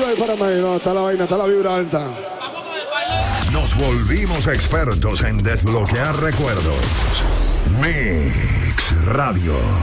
arriba y para mí. No, está la vaina, está la vibra alta. Nos volvimos expertos en desbloquear recuerdos. Mix Radio.